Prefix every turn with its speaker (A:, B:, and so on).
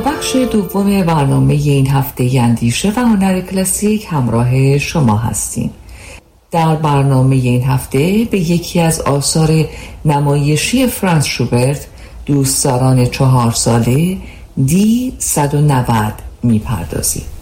A: بخش دوم برنامه این هفته اندیشه و هنر کلاسیک همراه شما هستیم. در برنامه این هفته به یکی از آثار نمایشی فرانس شوبرت، دوستداران 4 ساله دی 190 میپردازیم.